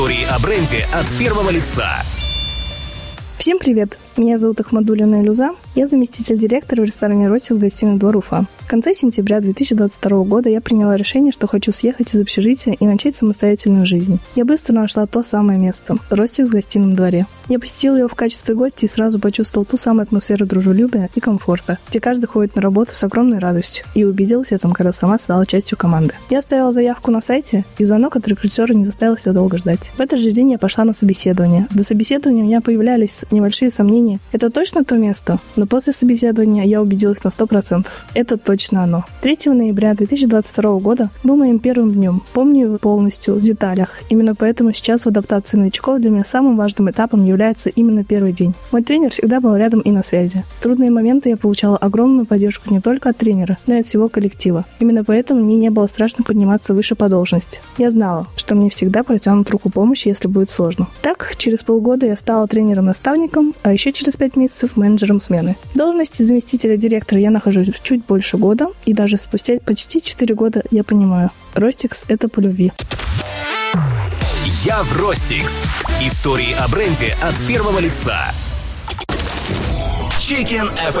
Истории о бренде от первого лица. Всем привет! Меня зовут Ахмадуллина Илюза. Я заместитель директора в ресторане «Ростикс» гостиный двор Уфа. В конце сентября 2022 года я приняла решение, что хочу съехать из общежития и начать самостоятельную жизнь. Я быстро нашла то самое место – «Ростикс» в гостином дворе. Я посетила его в качестве гостя и сразу почувствовала ту самую атмосферу дружелюбия и комфорта, где каждый ходит на работу с огромной радостью, и убедилась в этом, когда сама стала частью команды. Я оставила заявку на сайте, и звонок от рекрутера не заставил себя долго ждать. В этот же день я пошла на собеседование. До собеседования у меня появлялись небольшие сомнения. Это точно то место? Но после собеседования я убедилась на 100%. Это точно оно. 3 ноября 2022 года был моим первым днем. Помню его полностью, в деталях. Именно поэтому сейчас в адаптации новичков для меня самым важным этапом является именно первый день. Мой тренер всегда был рядом и на связи. В трудные моменты я получала огромную поддержку не только от тренера, но и от всего коллектива. Именно поэтому мне не было страшно подниматься выше по должности. Я знала, что мне всегда протянут руку помощи, если будет сложно. Так, через полгода я стала тренером-наставником, а еще через 5 месяцев менеджером смены. В должности заместителя директора я нахожусь чуть больше года, и даже спустя почти 4 года я понимаю, Ростикс — это по любви. Я в Ростикс. Истории о бренде от первого лица. Chicken FM.